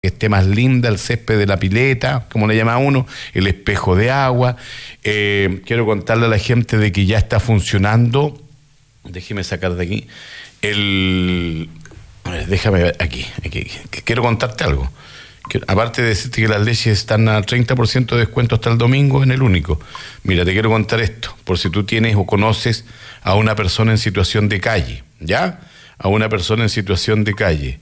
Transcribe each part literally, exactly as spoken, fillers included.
que esté más linda, el césped de la pileta, como le llama uno, el espejo de agua. Eh, quiero contarle a la gente de que ya está funcionando, déjeme sacar de aquí, el... A ver, déjame ver, aquí, aquí, aquí. Quiero contarte algo. Que, aparte de decirte que las leches están a treinta por ciento de descuento hasta el domingo en el único. Mira, te quiero contar esto, por si tú tienes o conoces a una persona en situación de calle, ¿ya? A una persona en situación de calle.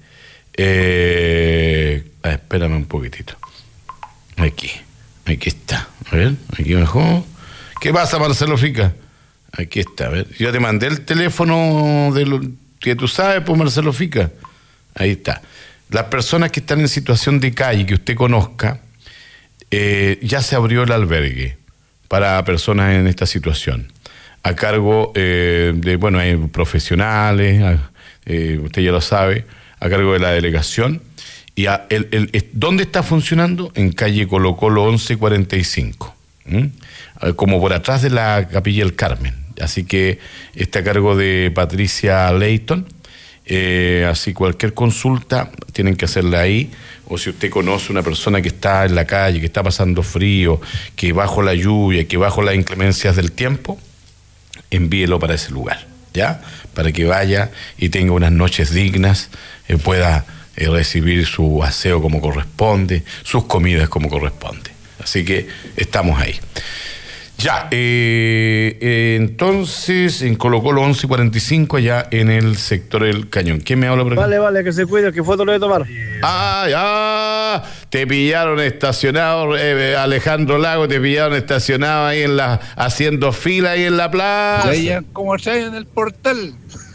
Eh, ah, espérame un poquitito. Aquí, aquí está. A ver, aquí mejor. ¿Qué pasa, Marcelo Fica? Aquí está, a ver. Yo te mandé el teléfono de lo que tú sabes, pues, Marcelo Fica. Ahí está. Las personas que están en situación de calle, que usted conozca, eh, ya se abrió el albergue para personas en esta situación. A cargo eh, de, bueno, hay profesionales, eh, usted ya lo sabe, a cargo de la delegación. Y a, el, el, el, ¿dónde está funcionando? En calle Colo Colo once cuarenta y cinco, ¿Mm? como por atrás de la Capilla del Carmen. Así que está a cargo de Patricia Leighton. Eh, así cualquier consulta tienen que hacerla ahí, o si usted conoce una persona que está en la calle, que está pasando frío, que bajo la lluvia, que bajo las inclemencias del tiempo, envíelo para ese lugar, ¿ya? Para que vaya y tenga unas noches dignas, eh, pueda eh, recibir su aseo como corresponde, sus comidas como corresponde. Así que estamos ahí. Ya, eh, eh, entonces en Colo Colo once cuarenta y cinco, allá en el sector del Cañón. ¿Quién me habla por aquí? Vale, vale, que se cuide, que foto lo voy a tomar. Ah, ya, te pillaron estacionado, eh, Alejandro Lago, te pillaron estacionado ahí en la, haciendo fila ahí en la plaza. Ya, como se en el portal.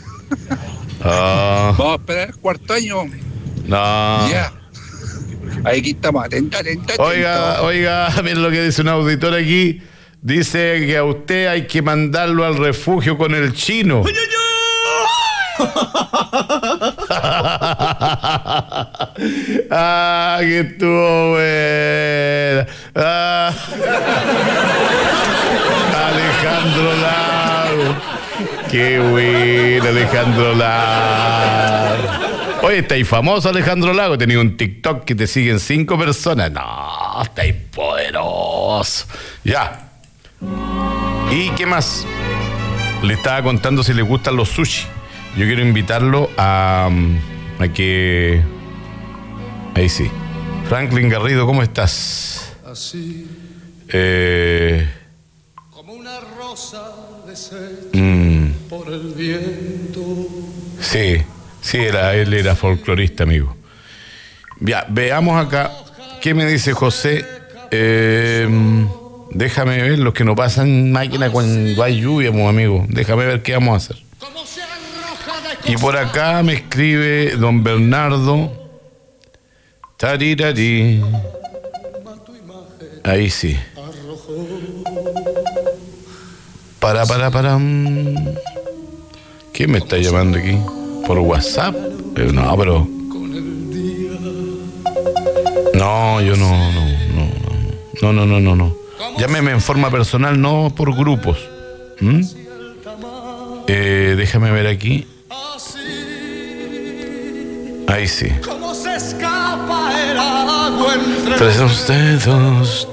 Ah. Vamos a esperar el cuarto año. No. Ya. Aquí estamos, atenta, atenta, atenta. Oiga, oiga, miren lo que dice un auditor aquí. Dice que a usted hay que mandarlo al refugio con el chino. Ah, que estuvo buena. Ah. Alejandro Lago. Qué bueno, Alejandro Lago. Oye, estáis famoso, Alejandro Lago. Tenía un TikTok que te siguen cinco personas. No, estáis poderoso. Ya. ¿Y qué más? Le estaba contando si le gustan los sushi. Yo quiero invitarlo a, a que... Ahí sí. Franklin Garrido, ¿cómo estás? Así. Eh... Como una rosa deshecha mm, por el viento. sí, sí, era, él era folclorista, amigo. Ya, veamos acá. ¿Qué me dice José? Eh... Déjame ver los que no pasan máquina cuando hay lluvia, mi amigo. Déjame ver qué vamos a hacer. Y por acá me escribe don Bernardo. Tarirari. Ahí sí. Para, para, para. ¿Quién me está llamando aquí? ¿Por WhatsApp? Pero no, pero... No, yo no, no, no, no, no, no, no, no. Llámeme en forma personal, no por grupos. ¿Mm? Eh, déjame ver aquí. Ahí sí. Tres dedos.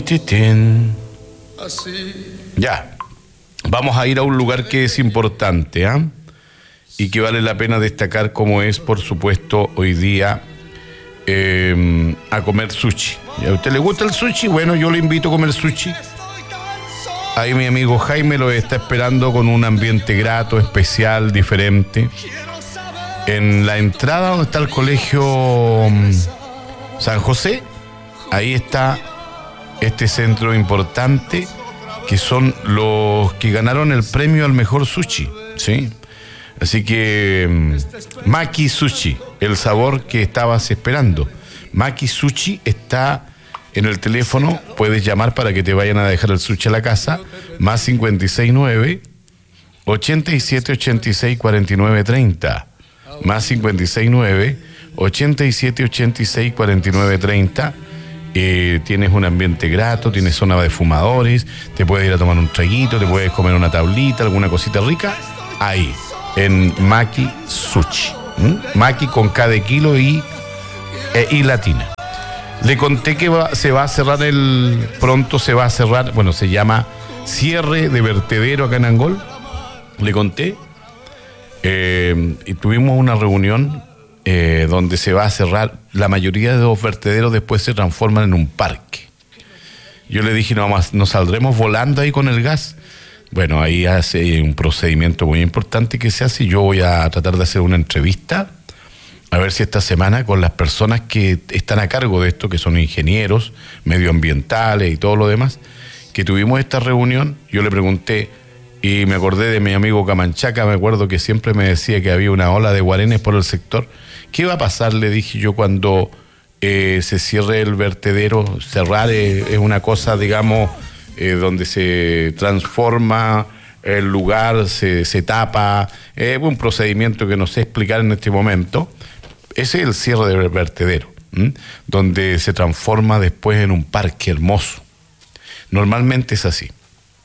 Ya. Vamos a ir a un lugar que es importante, ¿ah? ¿eh? Y que vale la pena destacar, como es, por supuesto, hoy día eh, a comer sushi. ¿A usted le gusta el sushi? Bueno, yo le invito a comer sushi. Ahí mi amigo Jaime lo está esperando con un ambiente grato, especial, diferente. En la entrada donde está el colegio San José, ahí está este centro importante, que son los que ganaron el premio al mejor sushi, ¿sí? Así que Maki Sushi, el sabor que estabas esperando. Maki Sushi está en el teléfono, puedes llamar para que te vayan a dejar el sushi a la casa, más cincuenta y seis nueve, ochenta y siete ochenta y seis cuarenta y nueve treinta, más cincuenta y seis nueve, ochenta y siete ochenta y seis cuarenta y nueve treinta. Eh, tienes un ambiente grato, tienes zona de fumadores, te puedes ir a tomar un traguito, te puedes comer una tablita, alguna cosita rica, ahí, en Maki Sushi. ¿Mm? Maki con K de kilo y e I latina. Le conté que va, se va a cerrar el... Pronto se va a cerrar, bueno, se llama cierre de vertedero acá en Angol. Le conté. Eh, y tuvimos una reunión eh, donde se va a cerrar. La mayoría de los vertederos después se transforman en un parque. Yo le dije, no, más, nos saldremos volando ahí con el gas. Bueno, ahí hace un procedimiento muy importante que se hace. Yo voy a tratar de hacer una entrevista, a ver si esta semana con las personas que están a cargo de esto, que son ingenieros, medioambientales y todo lo demás, que tuvimos esta reunión. Yo le pregunté, y me acordé de mi amigo Camanchaca, me acuerdo que siempre me decía que había una ola de guarenes por el sector. ¿Qué va a pasar, le dije yo, cuando eh, se cierre el vertedero? Cerrar eh, es una cosa, digamos, eh, donde se transforma el lugar, se, se tapa, es eh, un procedimiento que no sé explicar en este momento. Ese es el cierre del vertedero, ¿m? Donde se transforma después en un parque hermoso. Normalmente es así.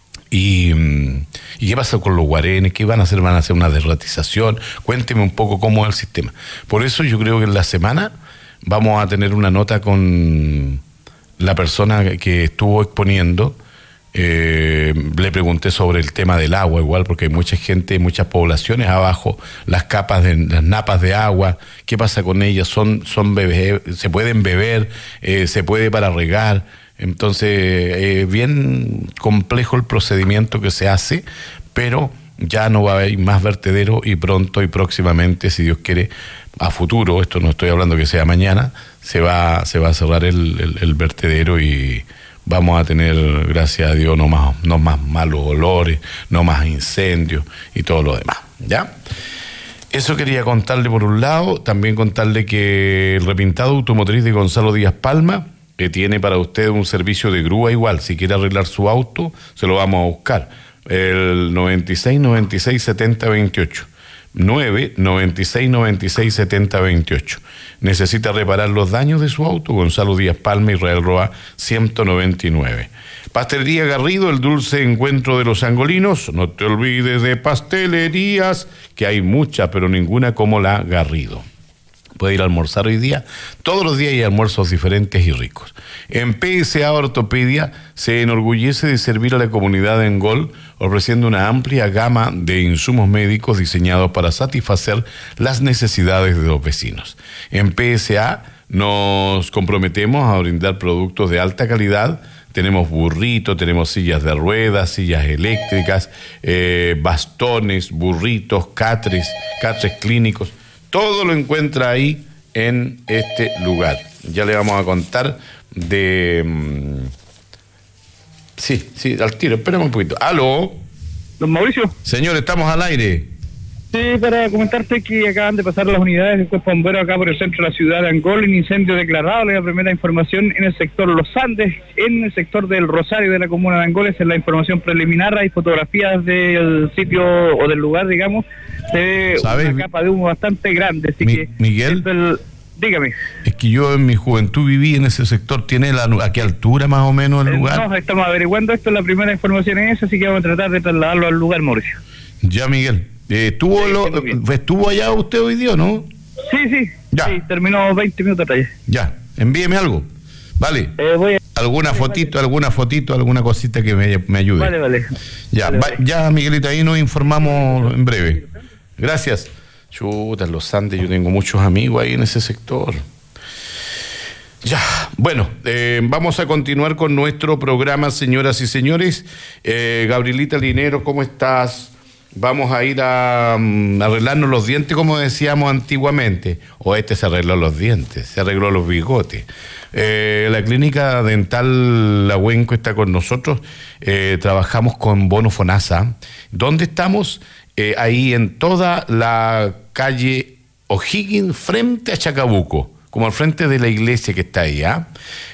Y, ¿Y qué pasa con los guarenes? ¿Qué van a hacer? ¿Van a hacer una derratización? Cuénteme un poco cómo es el sistema. Por eso yo creo que en la semana vamos a tener una nota con la persona que estuvo exponiendo. Eh, le pregunté sobre el tema del agua igual, porque hay mucha gente, muchas poblaciones abajo, las capas de, las napas de agua, ¿qué pasa con ellas? Son, son bebé, se pueden beber, eh, se puede para regar. Entonces, eh, bien complejo el procedimiento que se hace, pero ya no va a haber más vertedero y pronto y próximamente, si Dios quiere, a futuro, esto no estoy hablando que sea mañana, se va, se va a cerrar el, el, el vertedero y vamos a tener, gracias a Dios, no más, no más malos olores, no más incendios y todo lo demás, ¿ya? Eso quería contarle por un lado, también contarle que el repintado automotriz de Gonzalo Díaz Palma, que tiene para usted un servicio de grúa igual, si quiere arreglar su auto, se lo vamos a buscar. El noventa y seis, noventa y seis, setenta, veintiocho. nueve, noventa y seis, noventa y seis, setenta, veintiocho. Necesita reparar los daños de su auto, Gonzalo Díaz Palma, Israel Roa, ciento noventa y nueve. Pastelería Garrido, el dulce encuentro de los angolinos. No te olvides de pastelerías, que hay muchas, pero ninguna como la Garrido. Puede ir a almorzar hoy día. Todos los días hay almuerzos diferentes y ricos. En P S A Ortopedia se enorgullece de servir a la comunidad de Angol, ofreciendo una amplia gama de insumos médicos diseñados para satisfacer las necesidades de los vecinos. En P S A nos comprometemos a brindar productos de alta calidad. Tenemos burritos, tenemos sillas de ruedas, sillas eléctricas, eh, bastones, burritos, catres, catres clínicos. Todo lo encuentra ahí en este lugar. Ya le vamos a contar de... Um... Sí, sí, al tiro. Espérame un poquito. ¿Aló? Don Mauricio. Señor, estamos al aire. Sí, para comentarte que acaban de pasar las unidades del Cuerpo Bombero acá por el centro de la ciudad de Angol, en incendio declarado. La primera información en el sector Los Andes, en el sector del Rosario de la comuna de Angol. Esa es la información preliminar. Hay fotografías del sitio o del lugar, digamos. Se ve una capa de humo bastante grande. Así Mi, que Miguel, el, dígame. Es que yo en mi juventud viví en ese sector. ¿Tiene la, a qué altura más o menos el lugar? Eh, no, estamos averiguando esto. La primera información es esa, así que vamos a tratar de trasladarlo al lugar, Mauricio. Ya, Miguel. Eh, ¿estuvo, sí, lo, ¿Estuvo allá usted hoy día, no? Sí, sí. Ya. Sí, terminó veinte minutos atrás. Ya, envíeme algo. Vale. Eh, voy a... Alguna vale, fotito, vale. alguna fotito, alguna cosita que me, me ayude. Vale, vale. Ya, vale, va, vale. ya, Miguelita, ahí nos informamos en breve. Gracias. Chuta, los Andes, yo tengo muchos amigos ahí en ese sector. Ya, bueno, eh, vamos a continuar con nuestro programa, señoras y señores. Eh, Gabrielita Linero, ¿cómo estás? Vamos a ir a, um, a arreglarnos los dientes, como decíamos antiguamente. O este se arregló los dientes, se arregló los bigotes. Eh, la clínica dental La Huenco está con nosotros. Eh, trabajamos con Bono Fonasa. ¿Dónde estamos? Eh, ahí en toda la calle O'Higgins, frente a Chacabuco, como al frente de la iglesia que está ahí, ¿ah?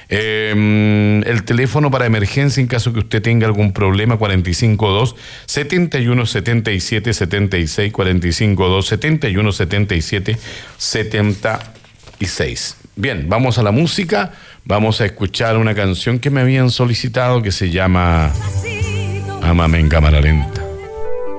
Eh, el teléfono para emergencia en caso que usted tenga algún problema, cuarenta y cinco dos, setenta y uno, setenta y siete, setenta y seis, cuarenta y cinco dos, setenta y uno, setenta y siete, setenta y seis. Bien, vamos a la música, vamos a escuchar una canción que me habían solicitado que se llama Ámame en cámara lenta.